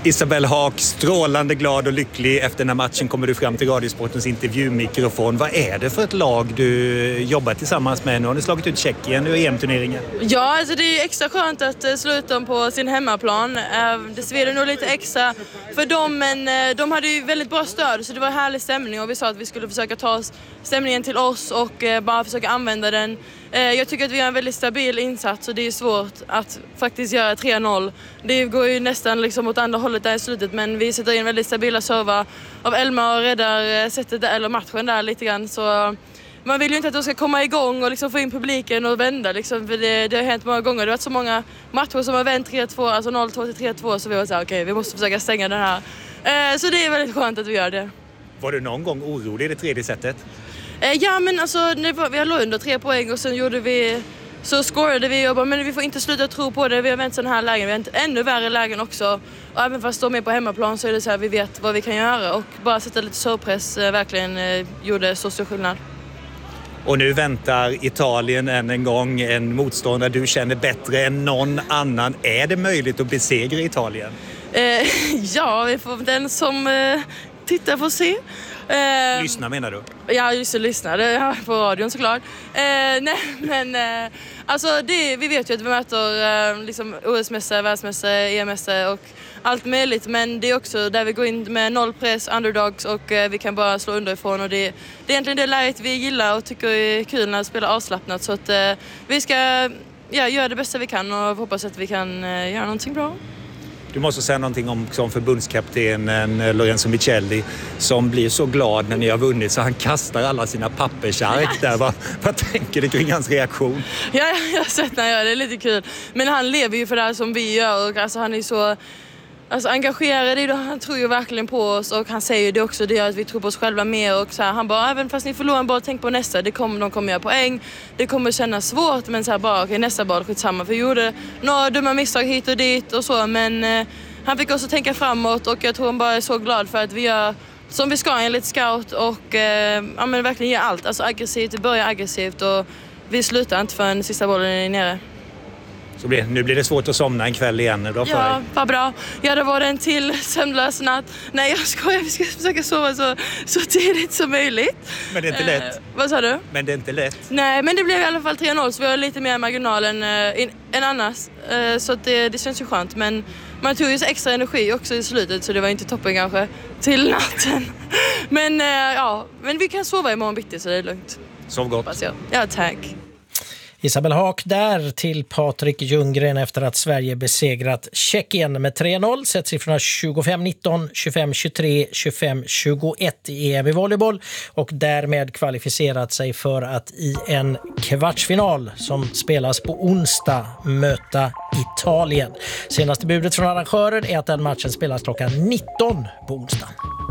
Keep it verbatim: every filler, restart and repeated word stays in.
Isabelle Haak, strålande glad och lycklig. Efter den här matchen kommer du fram till Radiosportens intervjumikrofon. Vad är det för ett lag du jobbar tillsammans med? Nu har ni slagit ut Tjeckien i E M-turneringen. Ja, alltså det är extra skönt att sluta dem på sin hemmaplan. Det svider nog lite extra för dem, men de hade ju väldigt bra stöd så det var en härlig stämning och vi sa att vi skulle försöka ta oss stämningen till oss och bara försöka använda den. Jag tycker att vi har en väldigt stabil insats och det är svårt att faktiskt göra tre noll. Det går ju nästan liksom åt andra hållet där i slutet, men vi sätter in väldigt stabila servar av Elma och räddar sättet där, eller matchen där lite grann. Så man vill ju inte att de ska komma igång och liksom få in publiken och vända. Liksom, för det, det har hänt många gånger. Det har varit så många matcher som har vänt tre två, alltså noll två till tre två, så vi var så här, okej, okay, vi måste försöka stänga den här. Eh, så det är väldigt skönt att vi gör det. Var du någon gång orolig i det tredje sättet? Ja, men alltså vi låg under tre poäng och sen gjorde vi, så scorade vi och bara, men vi får inte sluta tro på det. Vi har vänt sån här lägen, vi har inte ännu värre lägen också. Och även fast de är på hemmaplan så är det så här, vi vet vad vi kan göra och bara sätta lite surpress verkligen eh, gjorde så stor skillnad. Och nu väntar Italien än en gång, en motståndare du känner bättre än någon annan. Är det möjligt att besegra Italien? Eh, ja, vi får den som eh, tittar får se. Eh, lyssna menar du? Ja, just det, lyssna. Det är på radion såklart. Eh, nej, men eh, alltså det, vi vet ju att vi möter eh, liksom O S-mässare, världsmässare, E M-mässare och allt möjligt. Men det är också där vi går in med noll press, underdogs och eh, vi kan bara slå underifrån. Och det, det är egentligen det läget vi gillar och tycker är kul när vi spelar avslappnat. Så att eh, vi ska ja, göra det bästa vi kan och hoppas att vi kan eh, göra någonting bra. Du måste säga någonting om som förbundskaptenen Lorenzo Michelli som blir så glad när ni har vunnit så han kastar alla sina pappersark där. Vad, vad tänker du kring hans reaktion? Ja, jag har sett när jag gör det. Det är lite kul. Men han lever ju för det här som vi gör och alltså, han är så alltså, engagerad i det. Han tror ju verkligen på oss och han säger det också. Det gör att vi tror på oss själva mer och så här, han bara, även fast ni förlorar en boll, tänk på nästa. Det kommer, de kommer göra poäng. Det kommer kännas svårt men så här bara, okej, okay, nästa boll, skitsamma. För vi gjorde några dumma misstag hit och dit och så, men eh, han fick också tänka framåt och jag tror han bara är så glad för att vi gör som vi ska enligt scout och eh, ja, men verkligen ger allt. Alltså aggressivt, vi börjar aggressivt och vi slutar inte förrän sista bollen är nere. Så blir, nu blir det svårt att somna en kväll igen. Då ja, vad bra. Ja, det var en till sömnlös natt. Nej, jag skojar. Vi ska försöka sova så, så tidigt som möjligt. Men det är inte lätt. Eh, vad sa du? Men det är inte lätt. Nej, men det blev i alla fall tre noll så vi har lite mer marginal än, äh, än annars. Äh, så att det, det känns ju skönt. Men man tog ju så extra energi också i slutet så det var inte toppen kanske till natten. men äh, ja, men vi kan sova imorgon bitti så det är lugnt. Sov gott. Ja, tack. Isabelle Haak där till Patrik Ljunggren efter att Sverige besegrat Tjeckien med tre noll. Sett siffrorna tjugofem nitton, tjugofem tjugotre, tjugofem tjugoett i E M i volleyboll och därmed kvalificerat sig för att i en kvartsfinal som spelas på onsdag möta Italien. Senaste budet från arrangören är att den matchen spelas klockan nitton på onsdag.